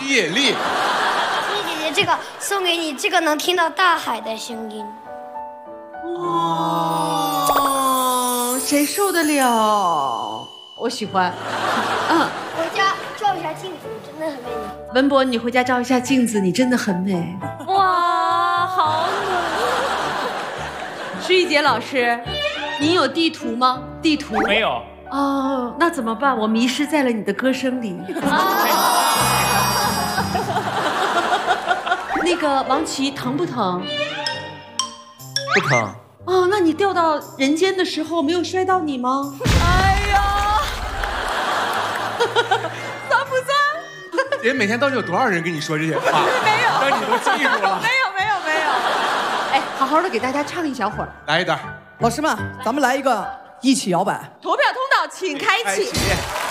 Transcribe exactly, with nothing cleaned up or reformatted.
吸引力。 青姐姐，这个送给你，这个能听到大海的声音。 哦，谁受得了？我喜欢。嗯， 回家照一下镜子，真的很美丽。 文博，你回家照一下镜子，你真的很美。 哇，好美！ 施玉洁老师，您有地图吗？地图没有。 哦，那怎么办？我迷失在了你的歌声里。那个王琦疼不疼？ 不疼。 哦，那你掉到人间的时候没有摔到你吗？ 哎呀， 酸不酸？ 姐，每天到底有多少人跟你说这些话？ 没有， 让你都记住了。 没有，没有，没有。 哎，好好的给大家唱一小会儿， 来一段。 老师们，咱们来一个一起摇摆。 投票通道请开启。